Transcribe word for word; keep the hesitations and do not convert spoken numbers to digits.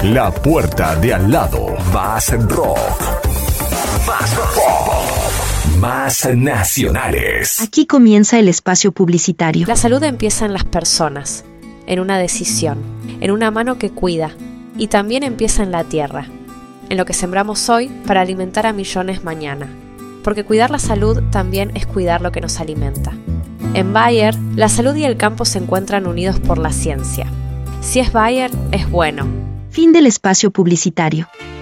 La puerta de al lado. Más rock. Más pop. Más nacionales. Aquí comienza el espacio publicitario. La salud empieza en las personas, en una decisión, en una mano que cuida, y también empieza en la tierra, en lo que sembramos hoy para alimentar a millones mañana. Porque cuidar la salud también es cuidar lo que nos alimenta. En Bayer, la salud y el campo se encuentran unidos por la ciencia. Si es Bayer, es bueno. Fin del espacio publicitario.